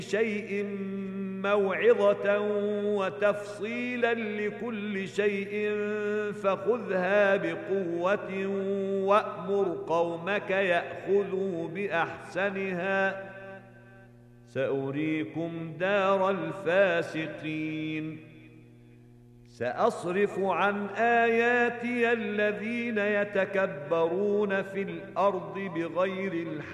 شيء موعظة وتفصيلا لكل شيء فخذها بقوة وأمر قومك يأخذوا بأحسنها سأريكم دار الفاسقين. سأصرف عن آياتي الذين يتكبرون في الأرض بغير الحق